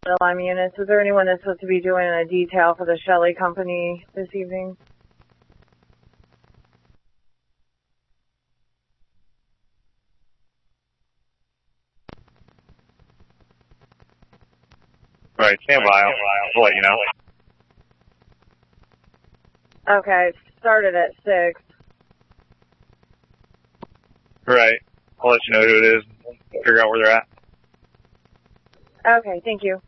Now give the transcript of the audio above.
Lime units. Is there anyone that's supposed to be doing a detail for the Shelley Company this evening? Right, stand by. I'll let you know. Okay, it started at 6. Right. I'll let you know who it is. Figure out where they're at. Okay, thank you.